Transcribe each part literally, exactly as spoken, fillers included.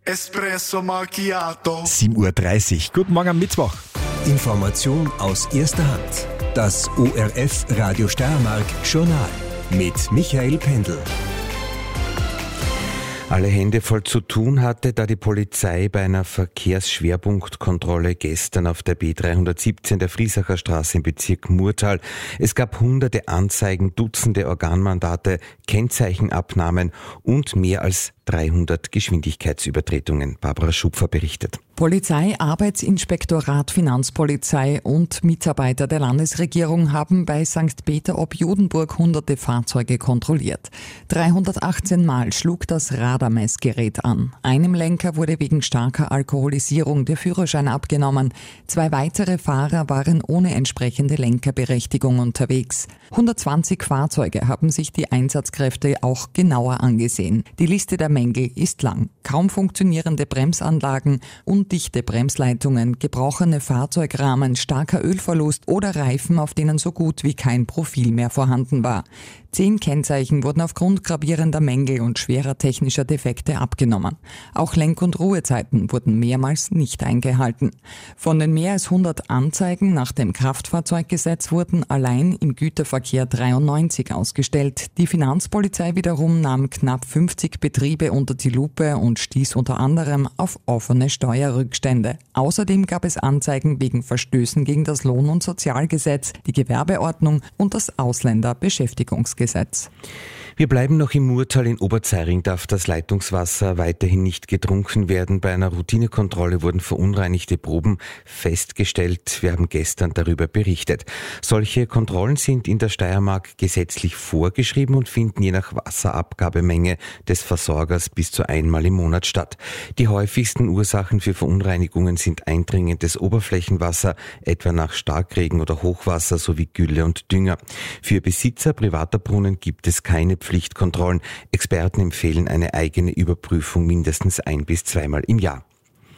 Espresso Macchiato. sieben Uhr dreißig. Guten Morgen am Mittwoch. Information aus erster Hand. Das O R F Radio Steiermark Journal mit Michael Pendl. Alle Hände voll zu tun hatte, da die Polizei bei einer Verkehrsschwerpunktkontrolle gestern auf der B dreihundertsiebzehn der Friesacher Straße im Bezirk Murtal. Es gab hunderte Anzeigen, Dutzende Organmandate, Kennzeichenabnahmen und mehr als dreihundert Geschwindigkeitsübertretungen. Barbara Schupfer berichtet. Polizei, Arbeitsinspektorat, Finanzpolizei und Mitarbeiter der Landesregierung haben bei Sankt Peter ob Judenburg hunderte Fahrzeuge kontrolliert. dreihundertachtzehn Mal schlug das Radarmessgerät an. Einem Lenker wurde wegen starker Alkoholisierung der Führerschein abgenommen. Zwei weitere Fahrer waren ohne entsprechende Lenkerberechtigung unterwegs. hundertzwanzig Fahrzeuge haben sich die Einsatzkräfte auch genauer angesehen. Die Liste der Mängel ist lang. Kaum funktionierende Bremsanlagen, undichte Bremsleitungen, gebrochene Fahrzeugrahmen, starker Ölverlust oder Reifen, auf denen so gut wie kein Profil mehr vorhanden war. Zehn Kennzeichen wurden aufgrund gravierender Mängel und schwerer technischer Defekte abgenommen. Auch Lenk- und Ruhezeiten wurden mehrmals nicht eingehalten. Von den mehr als hundert Anzeigen nach dem Kraftfahrzeuggesetz wurden allein im Güterverkehr dreiundneunzig ausgestellt. Die Finanzpolizei wiederum nahm knapp fünfzig Betriebe unter die Lupe und stieß unter anderem auf offene Steuerrückstände. Außerdem gab es Anzeigen wegen Verstößen gegen das Lohn- und Sozialgesetz, die Gewerbeordnung und das Ausländerbeschäftigungsgesetz. Wir bleiben noch im Murtal. In Oberzeiring darf das Leitungswasser weiterhin nicht getrunken werden. Bei einer Routinekontrolle wurden verunreinigte Proben festgestellt. Wir haben gestern darüber berichtet. Solche Kontrollen sind in der Steiermark gesetzlich vorgeschrieben und finden je nach Wasserabgabemenge des Versorgers bis zu einmal im Monat statt. Die häufigsten Ursachen für Verunreinigungen sind eindringendes Oberflächenwasser, etwa nach Starkregen oder Hochwasser sowie Gülle und Dünger. Für Besitzer privater Brunnen gibt es keine Pflichtkontrollen. Experten empfehlen eine eigene Überprüfung mindestens ein- bis zweimal im Jahr.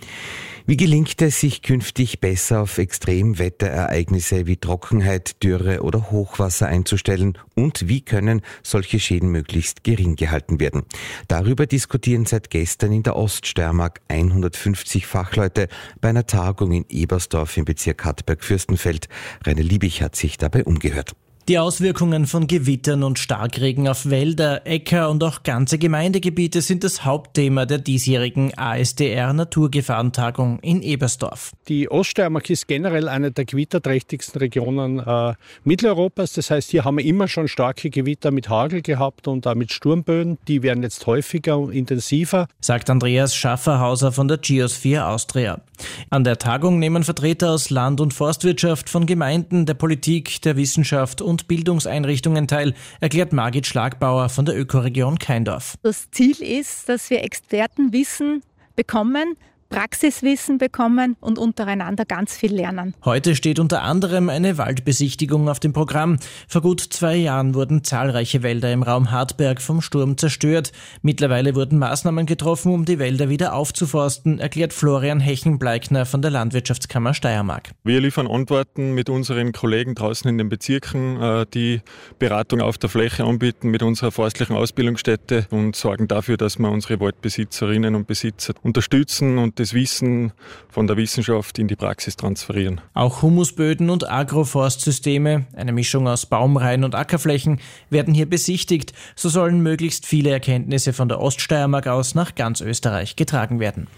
Wie gelingt es, sich künftig besser auf Extremwetterereignisse wie Trockenheit, Dürre oder Hochwasser einzustellen und wie können solche Schäden möglichst gering gehalten werden? Darüber diskutieren seit gestern in der Oststeiermark hundertfünfzig Fachleute bei einer Tagung in Ebersdorf im Bezirk Hartberg-Fürstenfeld. Rainer Liebig hat sich dabei umgehört. Die Auswirkungen von Gewittern und Starkregen auf Wälder, Äcker und auch ganze Gemeindegebiete sind das Hauptthema der diesjährigen A S D R-Naturgefahrentagung in Ebersdorf. Die Oststeiermark ist generell eine der gewitterträchtigsten Regionen äh, Mitteleuropas. Das heißt, hier haben wir immer schon starke Gewitter mit Hagel gehabt und auch mit Sturmböen. Die werden jetzt häufiger und intensiver, sagt Andreas Schafferhauser von der Geosphere Austria. An der Tagung nehmen Vertreter aus Land- und Forstwirtschaft, von Gemeinden, der Politik, der Wissenschaft und Bildungseinrichtungen teil, erklärt Margit Schlagbauer von der Ökoregion Kaindorf. Das Ziel ist, dass wir Expertenwissen bekommen, Praxiswissen bekommen und untereinander ganz viel lernen. Heute steht unter anderem eine Waldbesichtigung auf dem Programm. Vor gut zwei Jahren wurden zahlreiche Wälder im Raum Hartberg vom Sturm zerstört. Mittlerweile wurden Maßnahmen getroffen, um die Wälder wieder aufzuforsten, erklärt Florian Hechen-Bleikner von der Landwirtschaftskammer Steiermark. Wir liefern Antworten mit unseren Kollegen draußen in den Bezirken, die Beratung auf der Fläche anbieten mit unserer forstlichen Ausbildungsstätte und sorgen dafür, dass wir unsere Waldbesitzerinnen und Besitzer unterstützen und das Wissen von der Wissenschaft in die Praxis transferieren. Auch Humusböden und Agroforstsysteme, eine Mischung aus Baumreihen und Ackerflächen, werden hier besichtigt. So sollen möglichst viele Erkenntnisse von der Oststeiermark aus nach ganz Österreich getragen werden.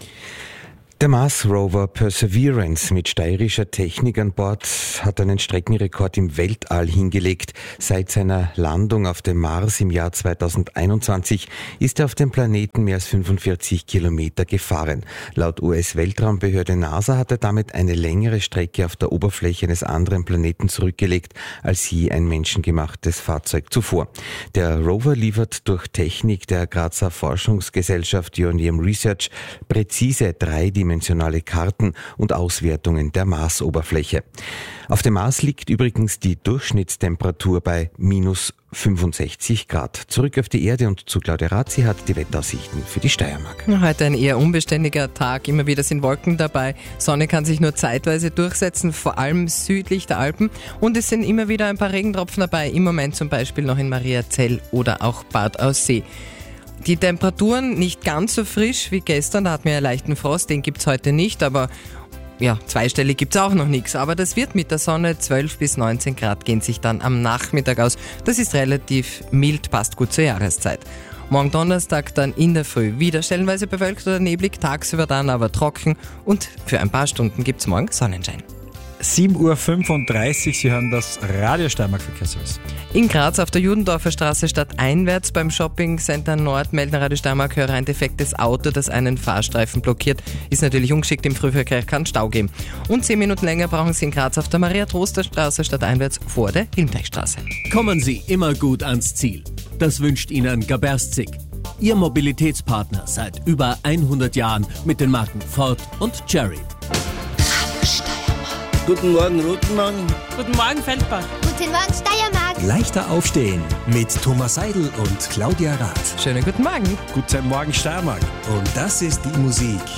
Der Mars-Rover Perseverance mit steirischer Technik an Bord hat einen Streckenrekord im Weltall hingelegt. Seit seiner Landung auf dem Mars im Jahr zweitausendeinundzwanzig ist er auf dem Planeten mehr als fünfundvierzig Kilometer gefahren. Laut U S-Weltraumbehörde NASA hat er damit eine längere Strecke auf der Oberfläche eines anderen Planeten zurückgelegt als je ein menschengemachtes Fahrzeug zuvor. Der Rover liefert durch Technik der Grazer Forschungsgesellschaft Joanneum Research präzise dreidimensionale dreidimensionale Karten und Auswertungen der Marsoberfläche. Auf dem Mars liegt übrigens die Durchschnittstemperatur bei minus fünfundsechzig Grad. Zurück auf die Erde und zu Claudia Rath. Sie hat die Wetteraussichten für die Steiermark. Heute ein eher unbeständiger Tag. Immer wieder sind Wolken dabei. Sonne kann sich nur zeitweise durchsetzen, vor allem südlich der Alpen. Und es sind immer wieder ein paar Regentropfen dabei. Im Moment zum Beispiel noch in Mariazell oder auch Bad Aussee. Die Temperaturen nicht ganz so frisch wie gestern, da hatten wir ja leichten Frost, den gibt es heute nicht, aber ja, zweistellig gibt es auch noch nichts. Aber das wird mit der Sonne, zwölf bis neunzehn Grad gehen sich dann am Nachmittag aus. Das ist relativ mild, passt gut zur Jahreszeit. Morgen Donnerstag dann in der Früh wieder stellenweise bewölkt oder neblig, tagsüber dann aber trocken und für ein paar Stunden gibt es morgen Sonnenschein. sieben Uhr fünfunddreißig, Sie hören das Radio Steiermark Verkehrsservice. In Graz auf der Judendorfer Straße stadteinwärts beim Shopping-Center Nord melden Radio Steiermark Hörer ein defektes Auto, das einen Fahrstreifen blockiert. Ist natürlich ungeschickt, im Frühverkehr kann Stau geben. Und zehn Minuten länger brauchen Sie in Graz auf der Maria-Troster-Straße stadteinwärts vor der Hilmteichstraße. Kommen Sie immer gut ans Ziel. Das wünscht Ihnen Gaberstzig. Ihr Mobilitätspartner seit über hundert Jahren mit den Marken Ford und Cherry. Guten Morgen, Rotenmann. Guten Morgen, Feldbach. Guten Morgen, Steiermark. Leichter aufstehen mit Thomas Seidel und Claudia Rath. Schönen guten Morgen. Guten Morgen, Steiermark. Und das ist die Musik